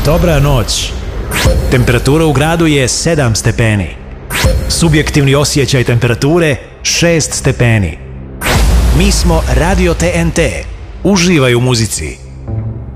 Dobra noć. Temperatura u gradu je 7 stepeni. Subjektivni osjećaj temperature 6 stepeni. Mi smo Radio TNT. Uživaj u muzici.